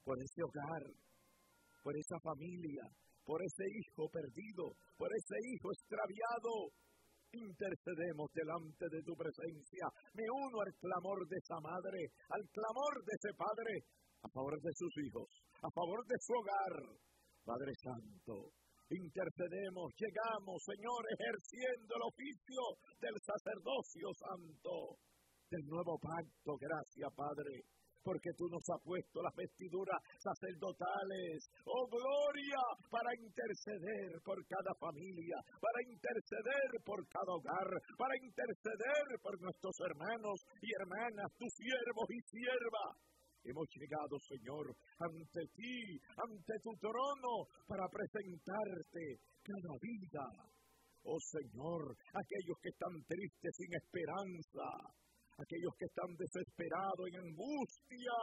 por ese hogar, por esa familia, por ese hijo perdido, por ese hijo extraviado. Intercedemos delante de tu presencia. Me uno al clamor de esa madre, al clamor de ese padre, a favor de sus hijos, a favor de su hogar. Padre Santo, intercedemos, llegamos, Señor, ejerciendo el oficio del sacerdocio santo, del nuevo pacto. Gracias, Padre, porque tú nos has puesto las vestiduras sacerdotales, oh gloria, para interceder por cada familia, para interceder por cada hogar, para interceder por nuestros hermanos y hermanas, tus siervos y siervas. Hemos llegado, Señor, ante ti, ante tu trono, para presentarte cada vida. Oh Señor, aquellos que están tristes sin esperanza, aquellos que están desesperados en angustia.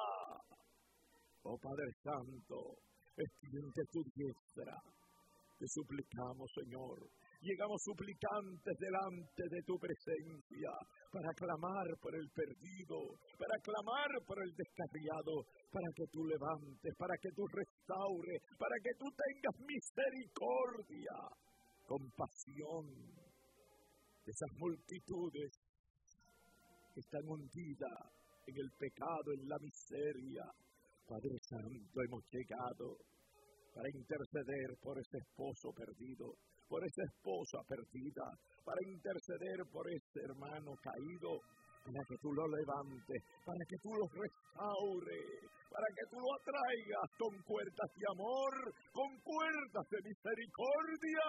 Oh Padre Santo, extiende tu diestra. Te suplicamos, Señor. Llegamos suplicantes delante de tu presencia para clamar por el perdido, para clamar por el descarriado, para que tú levantes, para que tú restaures, para que tú tengas misericordia, compasión de esas multitudes que están hundidas en el pecado, en la miseria. Padre Santo, hemos llegado para interceder por ese esposo perdido, por esa esposa perdida, para interceder por ese hermano caído, para que tú lo levantes, para que tú lo restaures, para que tú lo atraigas con cuerdas de amor, con cuerdas de misericordia.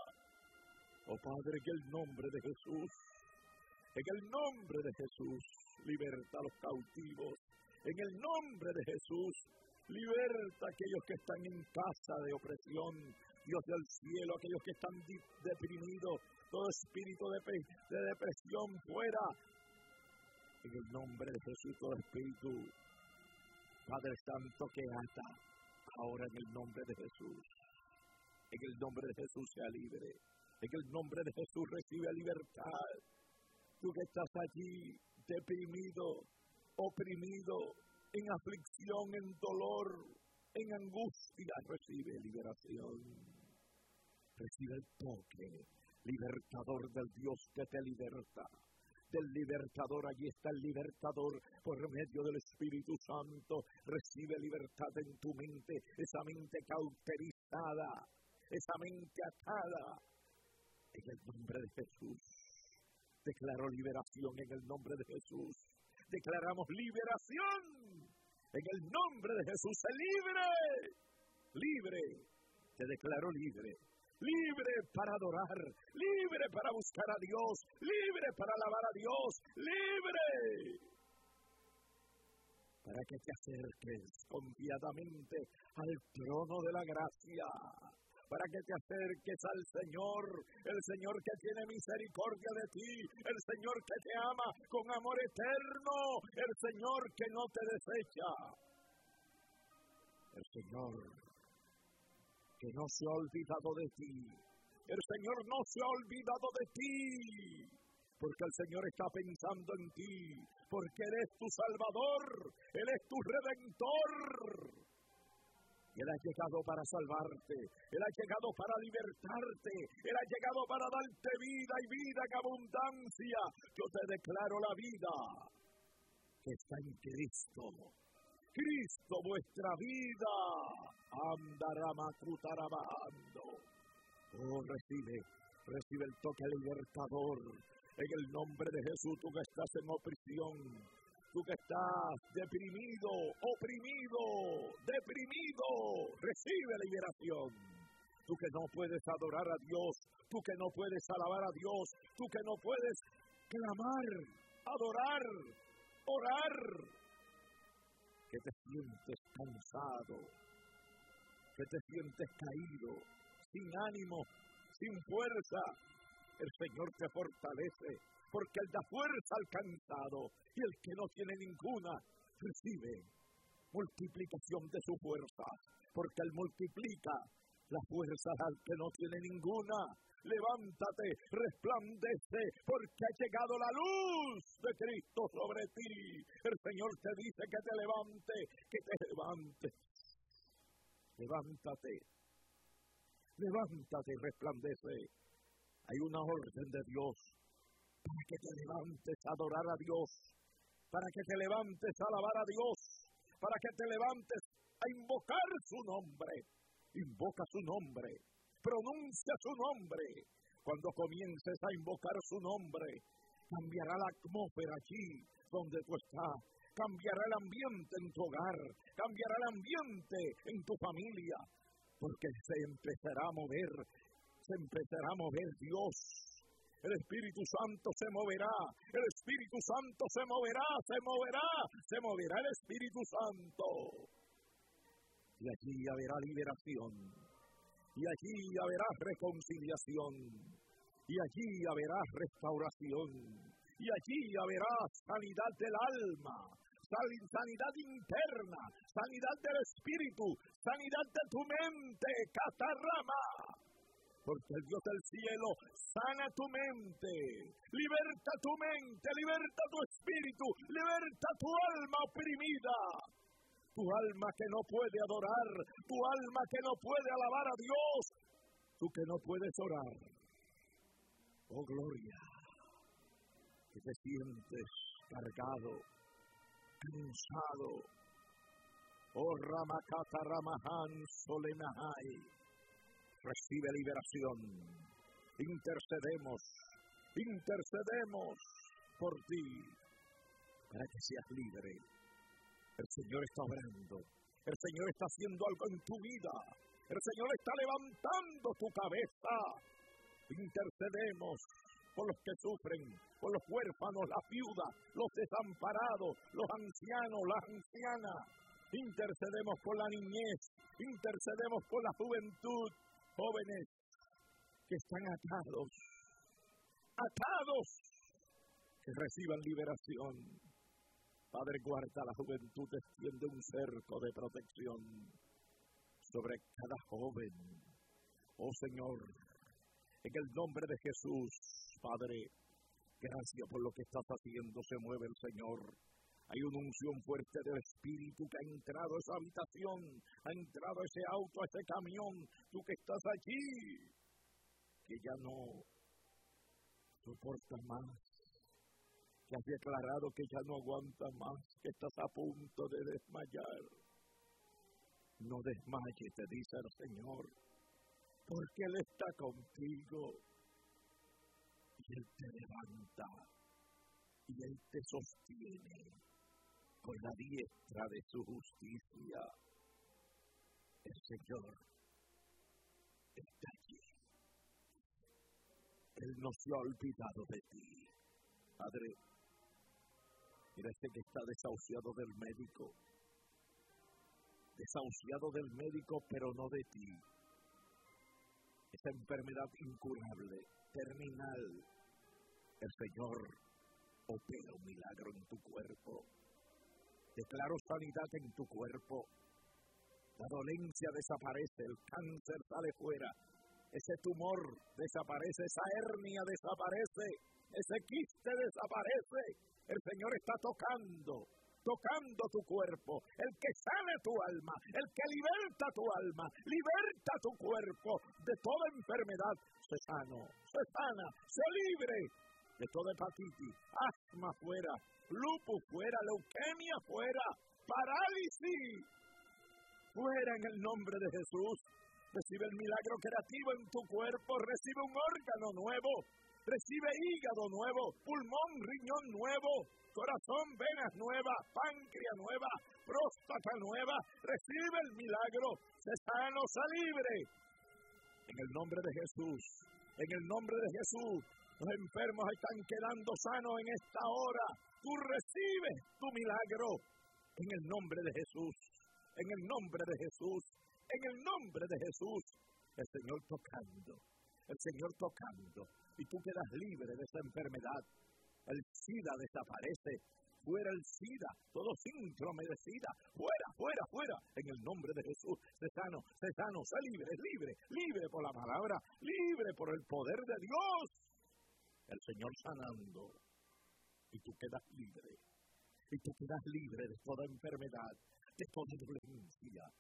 Oh Padre, en el nombre de Jesús, en el nombre de Jesús, liberta a los cautivos. En el nombre de Jesús, liberta a aquellos que están en casa de opresión. Dios del cielo, aquellos que están deprimidos, todo espíritu de depresión fuera. En el nombre de Jesús, todo espíritu, Padre Santo, que ata, ahora en el nombre de Jesús. En el nombre de Jesús sea libre. En el nombre de Jesús recibe libertad. Tú que estás allí deprimido, oprimido, en aflicción, en dolor, en angustia, recibe liberación. Recibe el toque libertador del Dios que te liberta. Del libertador, allí está el libertador por medio del Espíritu Santo. Recibe libertad en tu mente, esa mente cauterizada, esa mente atada. En el nombre de Jesús. Declaro liberación en el nombre de Jesús. Declaramos liberación en el nombre de Jesús. ¡Sé libre! Libre. Te declaro libre. Libre para adorar. Libre para buscar a Dios. Libre para alabar a Dios. Libre. Para que te acerques confiadamente al trono de la gracia. Para que te acerques al Señor, el Señor que tiene misericordia de ti, el Señor que te ama con amor eterno, el Señor que no te desecha, el Señor que no se ha olvidado de ti, el Señor no se ha olvidado de ti, porque el Señor está pensando en ti, porque Él es tu Salvador, Él es tu Redentor. Él ha llegado para salvarte, Él ha llegado para libertarte, Él ha llegado para darte vida y vida en abundancia. Yo te declaro la vida que está en Cristo. Cristo vuestra vida. Andará macutarabando. Oh, recibe el toque libertador. En el nombre de Jesús, tú que estás en opresión. Tú que estás deprimido, oprimido, recibe liberación. Tú que no puedes adorar a Dios, tú que no puedes alabar a Dios, tú que no puedes clamar, adorar, orar, que te sientes cansado, que te sientes caído, sin ánimo, sin fuerza. El Señor te fortalece. Porque Él da fuerza al cansado y el que no tiene ninguna recibe multiplicación de su fuerza. Porque Él multiplica la fuerza al que no tiene ninguna. Levántate, resplandece, porque ha llegado la luz de Cristo sobre ti. El Señor te dice que te levantes, Levántate, levántate y resplandece. Hay una orden de Dios para que te levantes a adorar a Dios, para que te levantes a alabar a Dios, para que te levantes a invocar su nombre. Invoca su nombre, pronuncia su nombre. Cuando comiences a invocar su nombre, cambiará la atmósfera allí donde tú estás. Cambiará el ambiente en tu hogar, cambiará el ambiente en tu familia, porque se empezará a mover Dios. El Espíritu Santo se moverá, el Espíritu Santo se moverá el Espíritu Santo. Y allí habrá liberación, y allí habrá reconciliación, y allí habrá restauración, y allí habrá sanidad del alma, sanidad interna, sanidad del espíritu, sanidad de tu mente, catarrama. Porque el Dios del cielo sana tu mente, liberta tu mente, liberta tu espíritu, liberta tu alma oprimida. Tu alma que no puede adorar, tu alma que no puede alabar a Dios, tú que no puedes orar. Oh gloria, que te sientes cargado, cansado. Oh Ramakata Ramahan Solenahai, recibe liberación. Intercedemos por ti, para que seas libre. El Señor está obrando, el Señor está haciendo algo en tu vida, el Señor está levantando tu cabeza. Intercedemos por los que sufren, por los huérfanos, las viudas, los desamparados, los ancianos, las ancianas. Intercedemos por la niñez, intercedemos por la juventud, jóvenes que están atados, que reciban liberación. Padre, guarda la juventud, extiende un cerco de protección sobre cada joven. Oh Señor, en el nombre de Jesús, Padre, gracias por lo que estás haciendo. Se mueve el Señor. Hay una unción fuerte del Espíritu que ha entrado a esa habitación, ha entrado a ese auto, a ese camión. Tú que estás allí, que ya no soportas más, que has declarado que ya no aguantas más, que estás a punto de desmayar. No desmayes, te dice el Señor, porque Él está contigo. Y Él te levanta, y Él te sostiene con la diestra de su justicia. El Señor está allí. Él no se ha olvidado de ti. Padre, mira este que está desahuciado del médico, pero no de ti. Esa enfermedad incurable, terminal, el Señor opera un milagro en tu cuerpo. Declaro sanidad en tu cuerpo. La dolencia desaparece, el cáncer sale fuera, ese tumor desaparece, esa hernia desaparece, ese quiste desaparece. El Señor está tocando tu cuerpo, el que sane tu alma, el que liberta tu alma, liberta tu cuerpo de toda enfermedad. Sé sano, sé sana, sé libre de toda hepatitis, asma fuera, lupus fuera, leucemia fuera, parálisis fuera en el nombre de Jesús. Recibe el milagro creativo en tu cuerpo, recibe un órgano nuevo, recibe hígado nuevo, pulmón, riñón nuevo, corazón, venas nuevas, páncreas nueva, próstata nueva. Recibe el milagro, sé sano, sé libre. En el nombre de Jesús, en el nombre de Jesús, los enfermos están quedando sanos en esta hora. Tú recibes tu milagro en el nombre de Jesús, en el nombre de Jesús, en el nombre de Jesús. El Señor tocando, y tú quedas libre de esa enfermedad. El SIDA desaparece, fuera el SIDA, todo síndrome de SIDA, fuera, en el nombre de Jesús. Sé sano, sé libre por la palabra, libre por el poder de Dios. El Señor sanando, y tú quedas libre de toda enfermedad, de toda dolencia.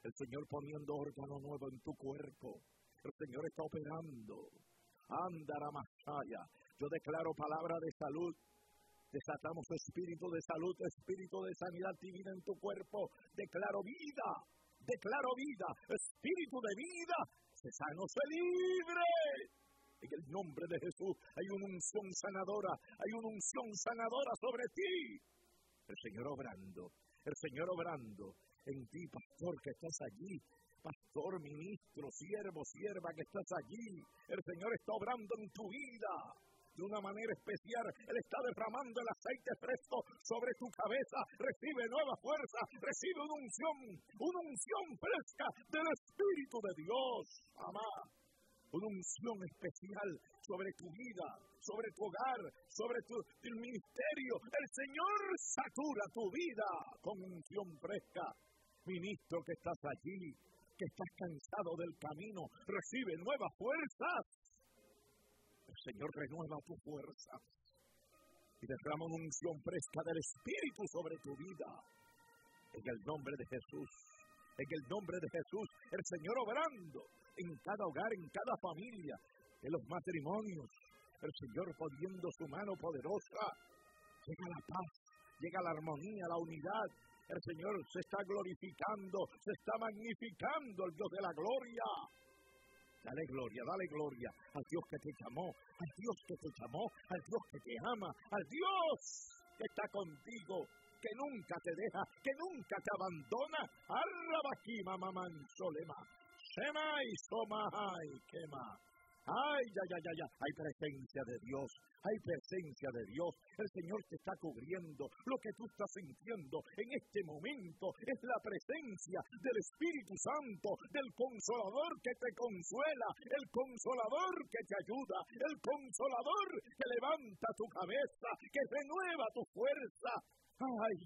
El Señor poniendo órgano nuevo en tu cuerpo. El Señor está operando. Andara Masaya. Yo declaro palabra de salud. Desatamos espíritu de salud, espíritu de sanidad divina en tu cuerpo. Declaro vida. Declaro vida. Espíritu de vida. Se sano, se libre. En el nombre de Jesús hay una unción sanadora. Hay una unción sanadora sobre ti. El Señor obrando. El Señor obrando en ti, pastor, que estás allí. Pastor, ministro, siervo, sierva que estás allí. El Señor está obrando en tu vida de una manera especial. Él está derramando el aceite fresco sobre tu cabeza. Recibe nueva fuerza, recibe una unción fresca del Espíritu de Dios. Amén. Una unción especial sobre tu vida, sobre tu hogar, sobre tu ministerio. El Señor satura tu vida con unción fresca. Ministro que estás allí, que estás cansado del camino, recibe nuevas fuerzas. El Señor renueva tu fuerza y derrama una unción fresca del Espíritu sobre tu vida. En el nombre de Jesús, en el nombre de Jesús, el Señor obrando en cada hogar, en cada familia, en los matrimonios. El Señor poniendo su mano poderosa. Llega la paz, llega la armonía, la unidad. El Señor se está glorificando, se está magnificando, el Dios de la gloria. Dale gloria al Dios que te llamó, al Dios que te llamó, al Dios que te ama, al Dios que está contigo, que nunca te deja, que nunca te abandona. Arrabakima mamán solema, semai somahai quema. Ay, hay presencia de Dios, hay presencia de Dios. El Señor te está cubriendo. Lo que tú estás sintiendo en este momento es la presencia del Espíritu Santo, del Consolador que te consuela, el Consolador que te ayuda, el Consolador que levanta tu cabeza, que renueva tu fuerza. Ay.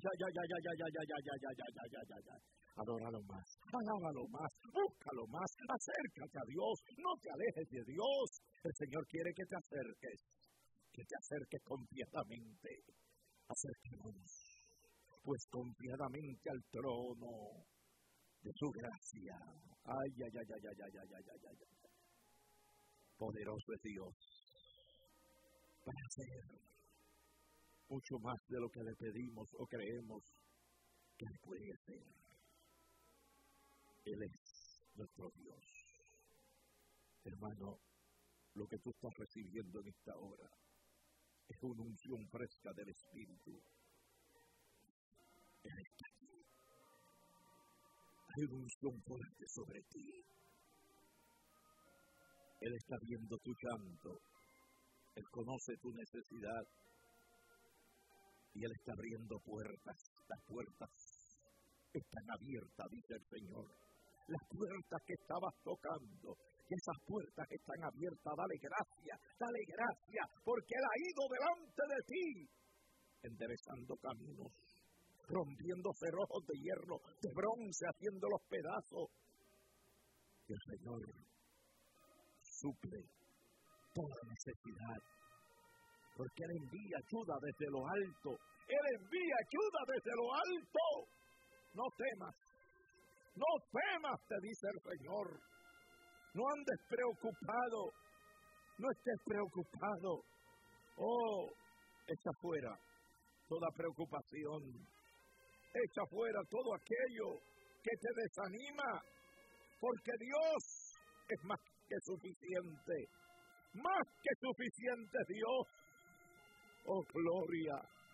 Adóralo más, alábalo más, búscalo más, acércate a Dios, no te alejes de Dios. El Señor quiere que te acerques confiadamente. Acerquémonos, pues confiadamente al trono de su gracia. Ay. Poderoso es Dios para hacer mucho más de lo que le pedimos o creemos que Él puede hacer. Él es nuestro Dios. Hermano, lo que tú estás recibiendo en esta hora es una unción fresca del Espíritu. Él está aquí. Hay una unción fuerte sobre ti. Él está viendo tu llanto. Él conoce tu necesidad. Y Él está abriendo puertas. Las puertas están abiertas, dice el Señor. Las puertas que estabas tocando, que esas puertas están abiertas. Dale gracias, porque Él ha ido delante de ti, enderezando caminos, rompiendo cerrojos de hierro, de bronce, haciendo los pedazos. Y el Señor suple toda necesidad, porque Él envía ayuda desde lo alto. Él envía ayuda desde lo alto. No temas, te dice el Señor. No andes preocupado, no estés preocupado. Echa fuera toda preocupación. Echa fuera todo aquello que te desanima, porque Dios es más que suficiente. Más que suficiente Dios. Oh gloria.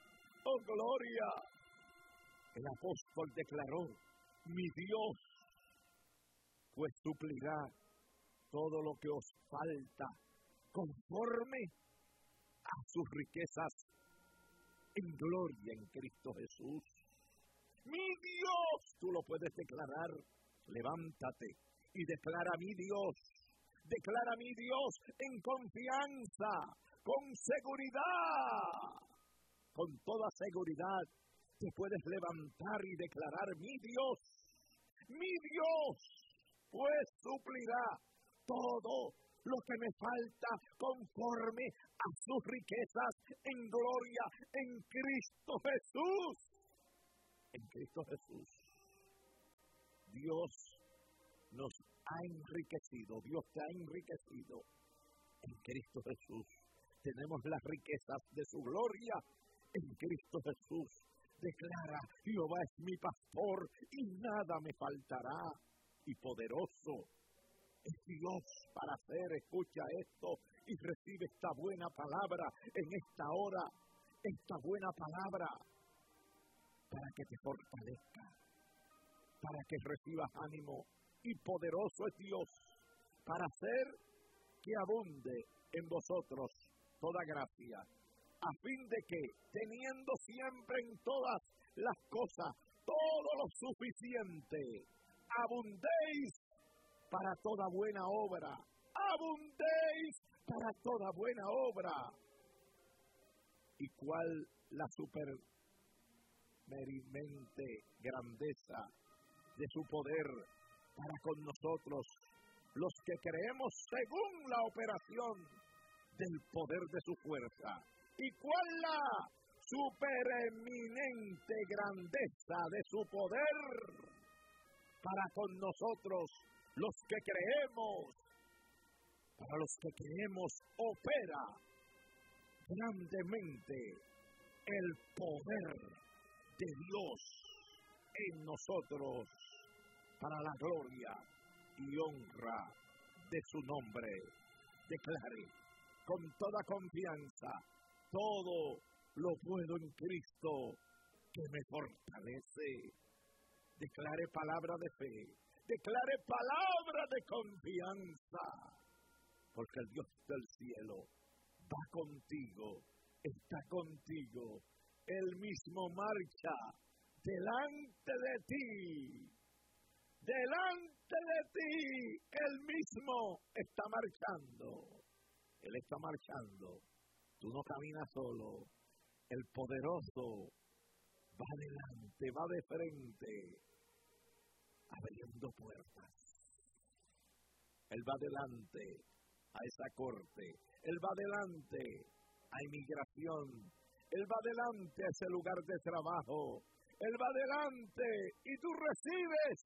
El apóstol declaró: mi Dios pues suplirá todo lo que os falta conforme a sus riquezas en gloria en Cristo Jesús. Mi Dios, tú lo puedes declarar. Levántate y declara: mi Dios. Declara: mi Dios, en confianza, con seguridad, con toda seguridad. Te puedes levantar y declarar: mi Dios, pues suplirá todo lo que me falta conforme a sus riquezas en gloria en Cristo Jesús. En Cristo Jesús. Dios nos ha enriquecido. Dios te ha enriquecido en Cristo Jesús. Tenemos las riquezas de su gloria en Cristo Jesús. Declara: Jehová es mi pastor y nada me faltará. Y poderoso es Dios para hacer. Escucha esto y recibe esta buena palabra en esta hora. Esta buena palabra para que te fortalezca, para que recibas ánimo. Y poderoso es Dios para hacer que abunde en vosotros toda gracia, a fin de que, teniendo siempre en todas las cosas todo lo suficiente, abundéis para toda buena obra. Abundéis para toda buena obra. ¿Y cuál la supermerimente grandeza de su poder para con nosotros, los que creemos según la operación del poder de su fuerza? ¿Y cuál la supereminente grandeza de su poder para con nosotros, los que creemos? Para los que creemos opera grandemente el poder de Dios en nosotros, para la gloria y honra de su nombre. Declare con toda confianza: todo lo puedo en Cristo que me fortalece. Declare palabra de fe, declare palabra de confianza, porque el Dios del cielo va contigo, está contigo. Él mismo marcha delante de ti. Delante de ti, Él mismo está marchando. Él está marchando. Tú no caminas solo. El poderoso va adelante, va de frente, abriendo puertas. Él va adelante a esa corte. Él va adelante a inmigración. Él va adelante a ese lugar de trabajo. Él va adelante y tú recibes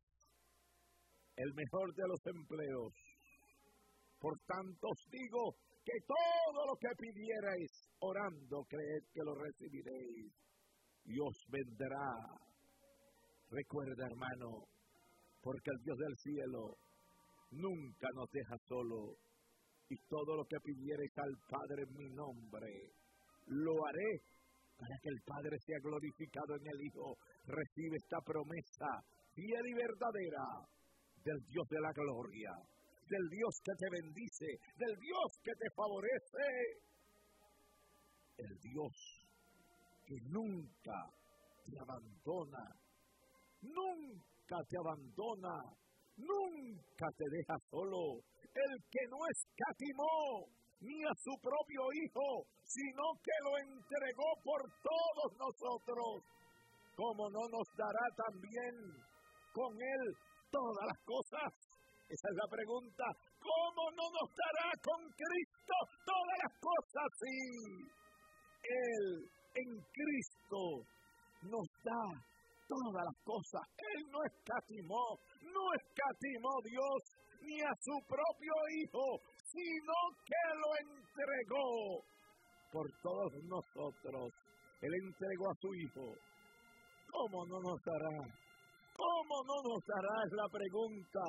el mejor de los empleos. Por tanto os digo que todo lo que pidierais orando, creed que lo recibiréis y os vendrá. Recuerda, hermano, porque el Dios del cielo nunca nos deja solo, y todo lo que pidierais al Padre en mi nombre, lo haré para que el Padre sea glorificado en el Hijo. Recibe esta promesa fiel y verdadera del Dios de la gloria, del Dios que te bendice, del Dios que te favorece, el Dios que nunca te abandona, nunca te abandona, nunca te deja solo, el que no escatimó ni a su propio Hijo, sino que lo entregó por todos nosotros, ¿cómo no nos dará también con Él todas las cosas? Esa es la pregunta. ¿Cómo no nos dará con Cristo todas las cosas? Sí, Él en Cristo nos da todas las cosas. Él no escatimó Dios ni a su propio Hijo, sino que lo entregó por todos nosotros. Él entregó a su Hijo. ¿Cómo no nos dará? ¿Cómo no nos dará? Es la pregunta.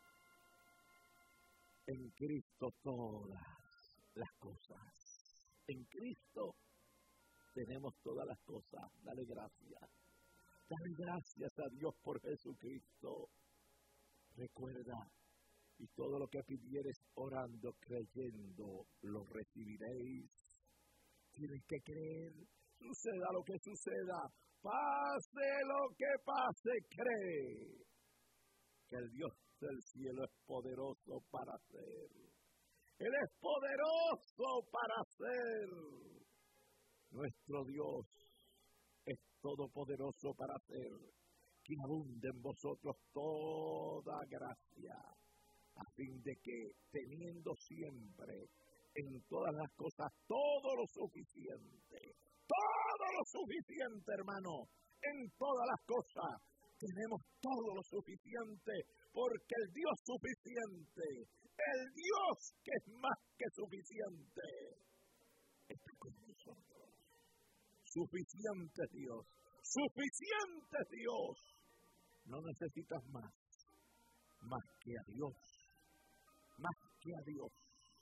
En Cristo todas las cosas. En Cristo tenemos todas las cosas. Dale gracias. Dale gracias a Dios por Jesucristo. Recuerda, y todo lo que pidieres orando, creyendo, lo recibiréis. Tienes que creer, suceda lo que suceda, pase lo que pase, cree que el Dios del cielo es poderoso para hacer. Él es poderoso para hacer. Nuestro Dios es todopoderoso para hacer que abunde en vosotros toda gracia, a fin de que, teniendo siempre en todas las cosas todo lo suficiente, hermano, en todas las cosas, tenemos todo lo suficiente, porque el Dios suficiente, el Dios que es más que suficiente, está con nosotros. Suficiente Dios, suficiente Dios. No necesitas más que a Dios, más que a Dios.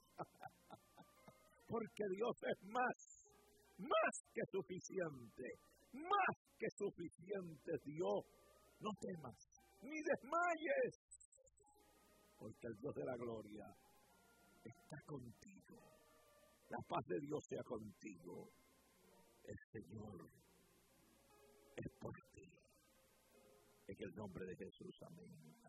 Porque Dios es más que suficiente, más que suficiente Dios. No temas, ni desmayes, porque el Dios de la gloria está contigo. La paz de Dios sea contigo. El Señor es por ti. En el nombre de Jesús, amén.